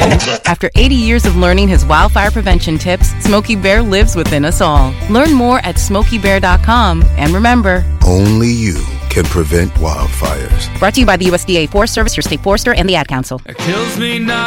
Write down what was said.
After 80 years of learning his wildfire prevention tips, Smokey Bear lives within us all. Learn more at SmokeyBear.com. And remember, only you can prevent wildfires. Brought to you by the USDA Forest Service, your state forester, and the Ad Council. It kills me not.